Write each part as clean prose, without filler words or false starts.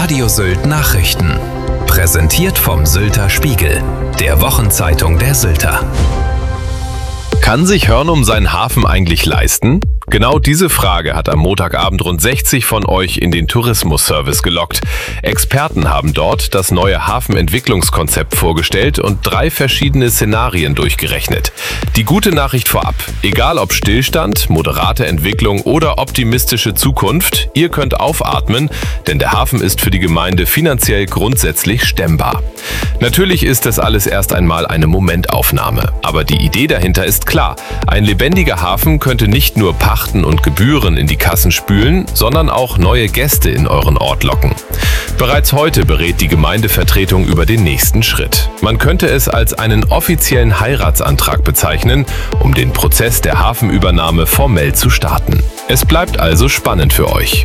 Radio Sylt Nachrichten. Präsentiert vom Sylter Spiegel, der Wochenzeitung der Sylter. Kann sich Hörnum seinen Hafen eigentlich leisten? Genau diese Frage hat am Montagabend rund 60 von euch in den Tourismusservice gelockt. Experten haben dort das neue Hafenentwicklungskonzept vorgestellt und 3 verschiedene Szenarien durchgerechnet. Die gute Nachricht vorab: Egal ob Stillstand, moderate Entwicklung oder optimistische Zukunft, ihr könnt aufatmen, denn der Hafen ist für die Gemeinde finanziell grundsätzlich stemmbar. Natürlich ist das alles erst einmal eine Momentaufnahme, aber die Idee dahinter ist klar. Ein lebendiger Hafen könnte nicht nur Pachten und Gebühren in die Kassen spülen, sondern auch neue Gäste in euren Ort locken. Bereits heute berät die Gemeindevertretung über den nächsten Schritt. Man könnte es als einen offiziellen Heiratsantrag bezeichnen, um den Prozess der Hafenübernahme formell zu starten. Es bleibt also spannend für euch.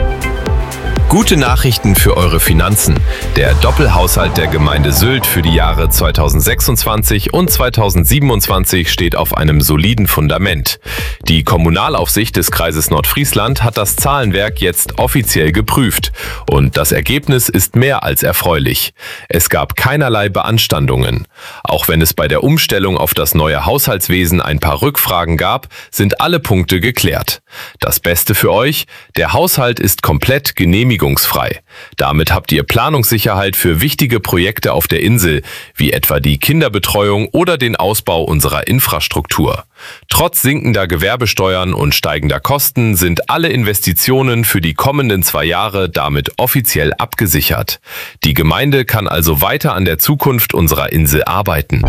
Gute Nachrichten für eure Finanzen. Der Doppelhaushalt der Gemeinde Sylt für die Jahre 2026 und 2027 steht auf einem soliden Fundament. Die Kommunalaufsicht des Kreises Nordfriesland hat das Zahlenwerk jetzt offiziell geprüft und das Ergebnis ist mehr als erfreulich. Es gab keinerlei Beanstandungen. Auch wenn es bei der Umstellung auf das neue Haushaltswesen ein paar Rückfragen gab, sind alle Punkte geklärt. Das Beste für euch: Der Haushalt ist komplett genehmigungsfrei. Damit habt ihr Planungssicherheit für wichtige Projekte auf der Insel, wie etwa die Kinderbetreuung oder den Ausbau unserer Infrastruktur. Trotz sinkender Gewerbesteuern und steigender Kosten sind alle Investitionen für die kommenden 2 Jahre damit offiziell abgesichert. Die Gemeinde kann also weiter an der Zukunft unserer Insel arbeiten.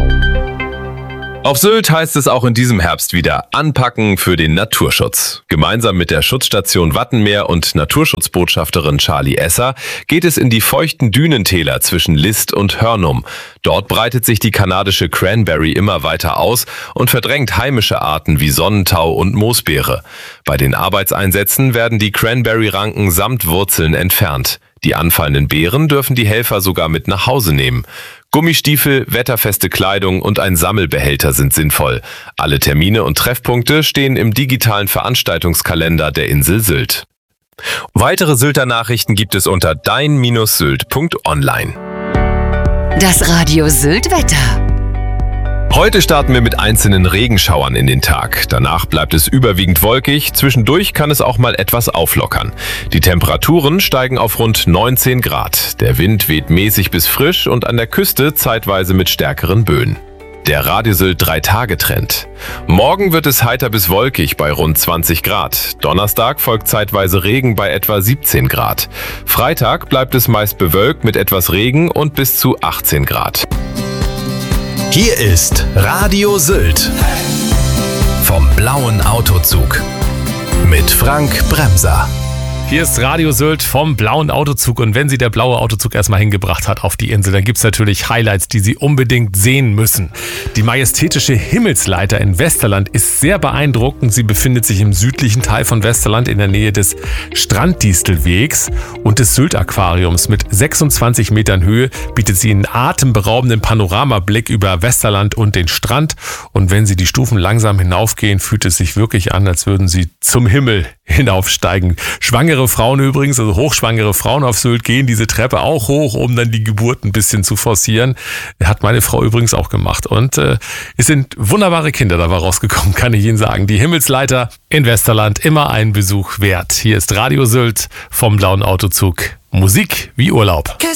Auf Sylt heißt es auch in diesem Herbst wieder anpacken für den Naturschutz. Gemeinsam mit der Schutzstation Wattenmeer und Naturschutzbotschafterin Charlie Esser geht es in die feuchten Dünentäler zwischen List und Hörnum. Dort breitet sich die kanadische Cranberry immer weiter aus und verdrängt heimische Arten wie Sonnentau und Moosbeere. Bei den Arbeitseinsätzen werden die Cranberry-Ranken samt Wurzeln entfernt. Die anfallenden Beeren dürfen die Helfer sogar mit nach Hause nehmen. Gummistiefel, wetterfeste Kleidung und ein Sammelbehälter sind sinnvoll. Alle Termine und Treffpunkte stehen im digitalen Veranstaltungskalender der Insel Sylt. Weitere Sylter Nachrichten gibt es unter dein-sylt.online. Das Radio Sylt Wetter. Heute starten wir mit einzelnen Regenschauern in den Tag. Danach bleibt es überwiegend wolkig. Zwischendurch kann es auch mal etwas auflockern. Die Temperaturen steigen auf rund 19 Grad. Der Wind weht mäßig bis frisch und an der Küste zeitweise mit stärkeren Böen. Der Radio Sylt 3-Tage-Trend. Morgen wird es heiter bis wolkig bei rund 20 Grad. Donnerstag folgt zeitweise Regen bei etwa 17 Grad. Freitag bleibt es meist bewölkt mit etwas Regen und bis zu 18 Grad. Hier ist Radio Sylt vom blauen Autozug mit Frank Bremser. Hier ist Radio Sylt vom blauen Autozug und wenn Sie der blaue Autozug erstmal hingebracht hat auf die Insel, dann gibt es natürlich Highlights, die Sie unbedingt sehen müssen. Die majestätische Himmelsleiter in Westerland ist sehr beeindruckend. Sie befindet sich im südlichen Teil von Westerland in der Nähe des Stranddistelwegs und des Sylt-Aquariums. Mit 26 Metern Höhe bietet sie einen atemberaubenden Panoramablick über Westerland und den Strand. Und wenn Sie die Stufen langsam hinaufgehen, fühlt es sich wirklich an, als würden Sie zum Himmel hinaufsteigen. Schwangere Frauen übrigens, also hochschwangere Frauen auf Sylt, gehen diese Treppe auch hoch, um dann die Geburt ein bisschen zu forcieren. Hat meine Frau übrigens auch gemacht. Und es sind wunderbare Kinder dabei rausgekommen, kann ich Ihnen sagen. Die Himmelsleiter in Westerland, immer einen Besuch wert. Hier ist Radio Sylt vom blauen Autozug. Musik wie Urlaub.